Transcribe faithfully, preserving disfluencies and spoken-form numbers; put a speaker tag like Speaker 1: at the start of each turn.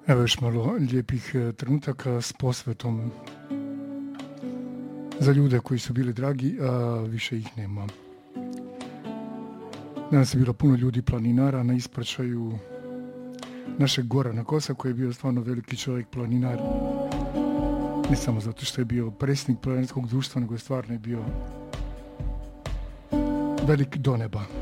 Speaker 1: Evo još malo lijepih trenutaka s posvetom za ljude koji su bili dragi, a više ih nema. Danas je bilo puno ljudi planinara na ispraćaju našeg Gorana Kosa, koji je bio stvarno veliki čovjek planinar. Ne samo zato što je bio predsjednik planinarskog društva, nego je stvarno je bio velik do neba.